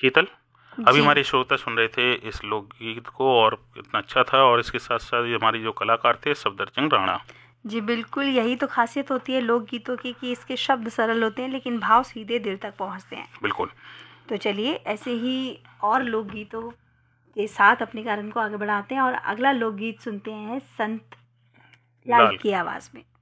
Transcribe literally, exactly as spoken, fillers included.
शीतल, अभी जी हमारे श्रोता सुन रहे थे इस लोकगीत को और कितना अच्छा था, और इसके साथ साथ ये हमारे जो कलाकार थे सफदरजंग राणा। जी बिल्कुल, यही तो खासियत होती है लोकगीतों की कि इसके शब्द सरल होते हैं लेकिन भाव सीधे दिल तक पहुंचते हैं। बिल्कुल। तो चलिए ऐसे ही और लोकगीतों के साथ अपने कार्यक्रम को आगे बढ़ाते हैं और अगला लोकगीत सुनते हैं संत लाल लाल की आवाज़ में।